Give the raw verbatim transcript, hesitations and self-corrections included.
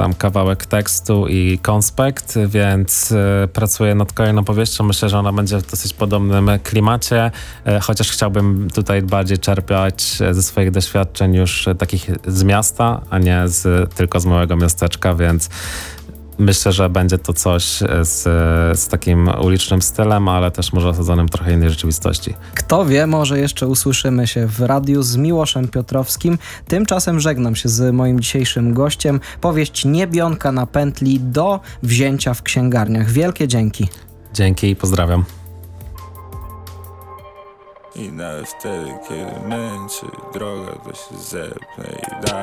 tam kawałek tekstu i konspekt, więc y, pracuję nad kolejną powieścią. Myślę, że ona będzie w dosyć podobnym klimacie, y, chociaż chciałbym tutaj bardziej czerpać ze swoich doświadczeń już takich z miasta, a nie z, tylko z małego miasteczka, więc myślę, że będzie to coś z, z takim ulicznym stylem, ale też może osadzonym trochę innej rzeczywistości. Kto wie, może jeszcze usłyszymy się w radiu z Miłoszem Piotrowskim. Tymczasem żegnam się z moim dzisiejszym gościem. Powieść Niebionka na pętli do wzięcia w księgarniach. Wielkie dzięki. Dzięki i pozdrawiam. I nawet wtedy, kiedy męczy droga, to się zepnę i da.